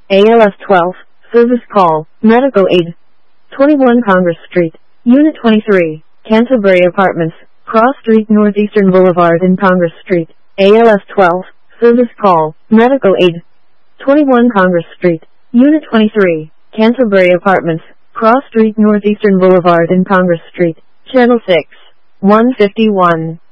ALS 12, Service Call, Medical Aid. 21 Congress Street, Unit 23, Canterbury Apartments, Cross Street Northeastern Boulevard in Congress Street. ALS 12, Service Call, Medical Aid. 21 Congress Street, Unit 23, Canterbury Apartments, Cross Street Northeastern Boulevard in Congress Street. Channel 6, 151.